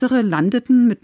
Letztere landeten mit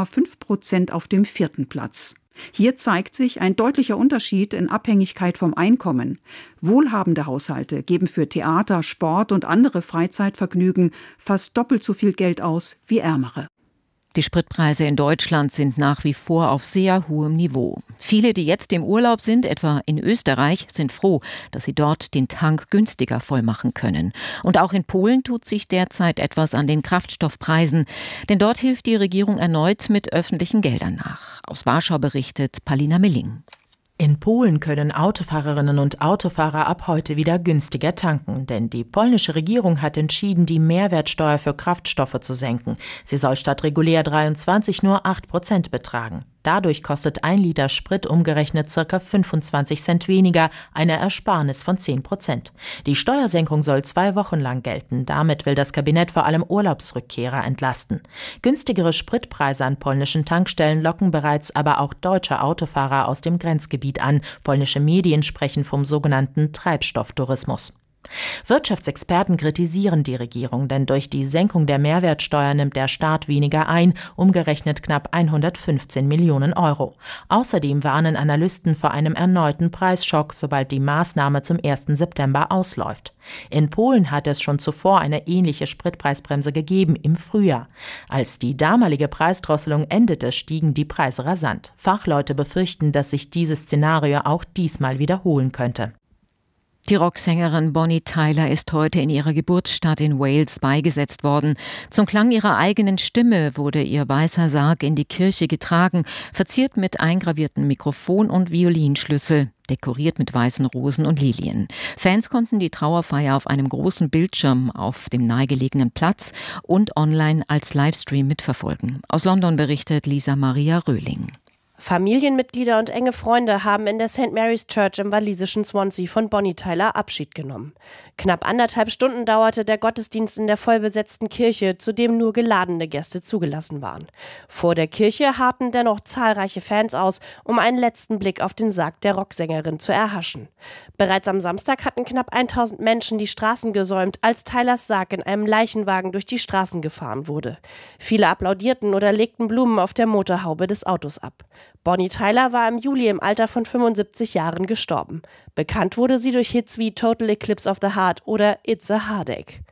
9,5% auf dem 4. Platz. Hier zeigt sich ein deutlicher Unterschied in Abhängigkeit vom Einkommen. Wohlhabende Haushalte geben für Theater, Sport und andere Freizeitvergnügen fast doppelt so viel Geld aus wie ärmere. Die Spritpreise in Deutschland sind nach wie vor auf sehr hohem Niveau. Viele, die jetzt im Urlaub sind, etwa in Österreich, sind froh, dass sie dort den Tank günstiger vollmachen können. Und auch in Polen tut sich derzeit etwas an den Kraftstoffpreisen, denn dort hilft die Regierung erneut mit öffentlichen Geldern nach. Aus Warschau berichtet Palina Milling. In Polen können Autofahrerinnen und Autofahrer ab heute wieder günstiger tanken, denn die polnische Regierung hat entschieden, die Mehrwertsteuer für Kraftstoffe zu senken. Sie soll statt regulär 23 nur 8% betragen. Dadurch kostet 1 Liter Sprit umgerechnet ca. 25 Cent weniger, eine Ersparnis von 10%. Die Steuersenkung soll 2 Wochen lang gelten. Damit will das Kabinett vor allem Urlaubsrückkehrer entlasten. Günstigere Spritpreise an polnischen Tankstellen locken bereits aber auch deutsche Autofahrer aus dem Grenzgebiet an. Polnische Medien sprechen vom sogenannten Treibstofftourismus. Wirtschaftsexperten kritisieren die Regierung, denn durch die Senkung der Mehrwertsteuer nimmt der Staat weniger ein, umgerechnet knapp 115 Millionen Euro. Außerdem warnen Analysten vor einem erneuten Preisschock, sobald die Maßnahme zum 1. September ausläuft. In Polen hat es schon zuvor eine ähnliche Spritpreisbremse gegeben, im Frühjahr. Als die damalige Preisdrosselung endete, stiegen die Preise rasant. Fachleute befürchten, dass sich dieses Szenario auch diesmal wiederholen könnte. Die Rocksängerin Bonnie Tyler ist heute in ihrer Geburtsstadt in Wales beigesetzt worden. Zum Klang ihrer eigenen Stimme wurde ihr weißer Sarg in die Kirche getragen, verziert mit eingravierten Mikrofon und Violinschlüssel, dekoriert mit weißen Rosen und Lilien. Fans konnten die Trauerfeier auf einem großen Bildschirm auf dem nahegelegenen Platz und online als Livestream mitverfolgen. Aus London berichtet Lisa Maria Röhling. Familienmitglieder und enge Freunde haben in der St. Mary's Church im walisischen Swansea von Bonnie Tyler Abschied genommen. Knapp 1,5 Stunden dauerte der Gottesdienst in der vollbesetzten Kirche, zu dem nur geladene Gäste zugelassen waren. Vor der Kirche harrten dennoch zahlreiche Fans aus, um einen letzten Blick auf den Sarg der Rocksängerin zu erhaschen. Bereits am Samstag hatten knapp 1000 Menschen die Straßen gesäumt, als Tylers Sarg in einem Leichenwagen durch die Straßen gefahren wurde. Viele applaudierten oder legten Blumen auf der Motorhaube des Autos ab. Bonnie Tyler war im Juli im Alter von 75 Jahren gestorben. Bekannt wurde sie durch Hits wie Total Eclipse of the Heart oder It's a Heartache.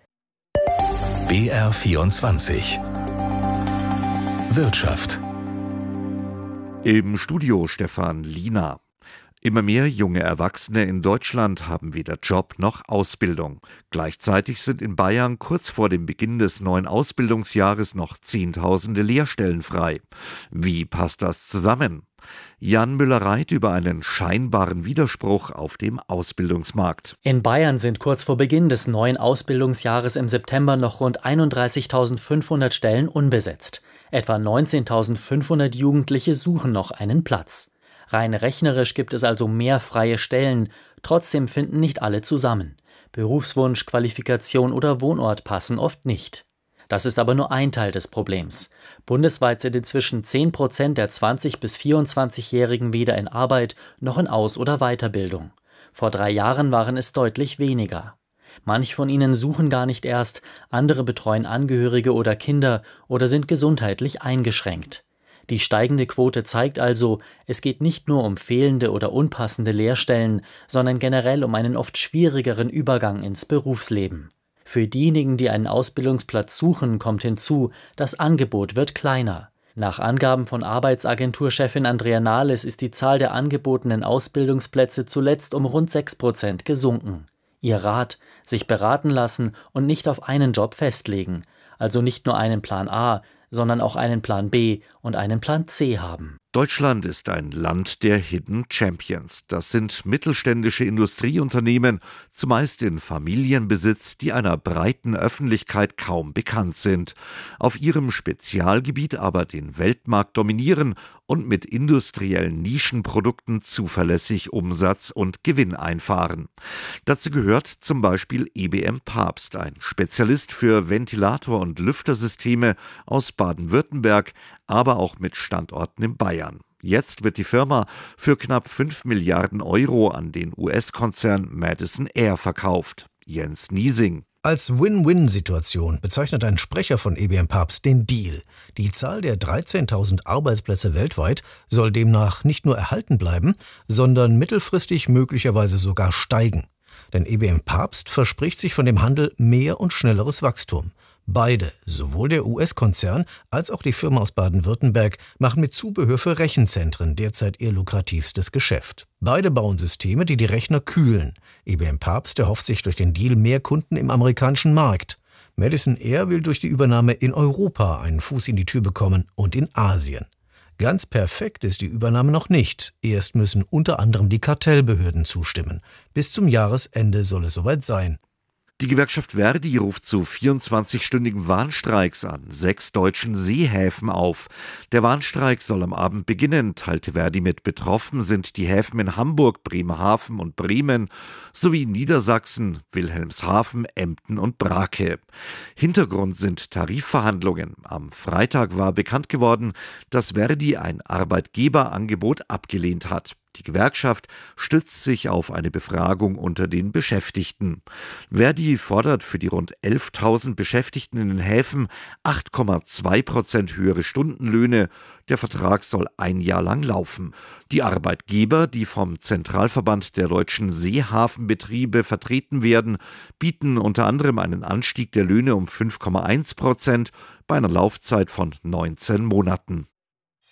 BR24 Wirtschaft. Im Studio Stefan Liener. Immer mehr junge Erwachsene in Deutschland haben weder Job noch Ausbildung. Gleichzeitig sind in Bayern kurz vor dem Beginn des neuen Ausbildungsjahres noch Zehntausende Lehrstellen frei. Wie passt das zusammen? Jan Müller-Reit über einen scheinbaren Widerspruch auf dem Ausbildungsmarkt. In Bayern sind kurz vor Beginn des neuen Ausbildungsjahres im September noch rund 31.500 Stellen unbesetzt. Etwa 19.500 Jugendliche suchen noch einen Platz. Rein rechnerisch gibt es also mehr freie Stellen, trotzdem finden nicht alle zusammen. Berufswunsch, Qualifikation oder Wohnort passen oft nicht. Das ist aber nur ein Teil des Problems. Bundesweit sind inzwischen 10% der 20- bis 24-Jährigen weder in Arbeit noch in Aus- oder Weiterbildung. Vor 3 Jahren waren es deutlich weniger. Manch von ihnen suchen gar nicht erst, andere betreuen Angehörige oder Kinder oder sind gesundheitlich eingeschränkt. Die steigende Quote zeigt also, es geht nicht nur um fehlende oder unpassende Lehrstellen, sondern generell um einen oft schwierigeren Übergang ins Berufsleben. Für diejenigen, die einen Ausbildungsplatz suchen, kommt hinzu, das Angebot wird kleiner. Nach Angaben von Arbeitsagenturchefin Andrea Nahles ist die Zahl der angebotenen Ausbildungsplätze zuletzt um rund 6% gesunken. Ihr Rat: sich beraten lassen und nicht auf einen Job festlegen. Also nicht nur einen Plan A, sondern auch einen Plan B und einen Plan C haben. Deutschland ist ein Land der Hidden Champions. Das sind mittelständische Industrieunternehmen, zumeist in Familienbesitz, die einer breiten Öffentlichkeit kaum bekannt sind, auf ihrem Spezialgebiet aber den Weltmarkt dominieren und mit industriellen Nischenprodukten zuverlässig Umsatz und Gewinn einfahren. Dazu gehört zum Beispiel EBM Papst, ein Spezialist für Ventilator- und Lüftersysteme aus Baden-Württemberg, aber auch mit Standorten in Bayern. Jetzt wird die Firma für knapp 5 Milliarden Euro an den US-Konzern Madison Air verkauft. Jens Niesing. Als Win-Win-Situation bezeichnet ein Sprecher von IBM Papst den Deal. Die Zahl der 13.000 Arbeitsplätze weltweit soll demnach nicht nur erhalten bleiben, sondern mittelfristig möglicherweise sogar steigen. Denn IBM Papst verspricht sich von dem Handel mehr und schnelleres Wachstum. Beide, sowohl der US-Konzern als auch die Firma aus Baden-Württemberg, machen mit Zubehör für Rechenzentren derzeit ihr lukrativstes Geschäft. Beide bauen Systeme, die Rechner kühlen. IBM Papst erhofft sich durch den Deal mehr Kunden im amerikanischen Markt. Madison Air will durch die Übernahme in Europa einen Fuß in die Tür bekommen und in Asien. Ganz perfekt ist die Übernahme noch nicht. Erst müssen unter anderem die Kartellbehörden zustimmen. Bis zum Jahresende soll es soweit sein. Die Gewerkschaft Verdi ruft zu 24-stündigen Warnstreiks an 6 deutschen Seehäfen auf. Der Warnstreik soll am Abend beginnen, teilte Verdi mit. Betroffen sind die Häfen in Hamburg, Bremerhaven und Bremen sowie Niedersachsen, Wilhelmshaven, Emden und Brake. Hintergrund sind Tarifverhandlungen. Am Freitag war bekannt geworden, dass Verdi ein Arbeitgeberangebot abgelehnt hat. Die Gewerkschaft stützt sich auf eine Befragung unter den Beschäftigten. Verdi fordert für die rund 11.000 Beschäftigten in den Häfen 8,2% höhere Stundenlöhne. Der Vertrag soll ein Jahr lang laufen. Die Arbeitgeber, die vom Zentralverband der deutschen Seehafenbetriebe vertreten werden, bieten unter anderem einen Anstieg der Löhne um 5,1% bei einer Laufzeit von 19 Monaten.